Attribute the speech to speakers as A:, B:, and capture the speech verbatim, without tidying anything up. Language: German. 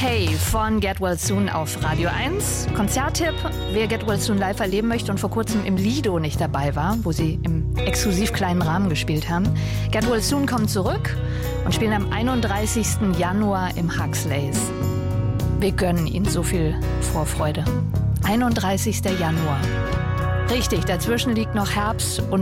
A: Hey von Get Well Soon auf Radio eins. Konzerttipp, wer Get Well Soon live erleben möchte und vor kurzem im Lido nicht dabei war, wo sie im exklusiv kleinen Rahmen gespielt haben. Get Well Soon kommt zurück und spielen am einunddreißigsten Januar im Huxleys. Wir gönnen ihnen so viel Vorfreude. einunddreißigsten Januar. Richtig, dazwischen liegt noch Herbst und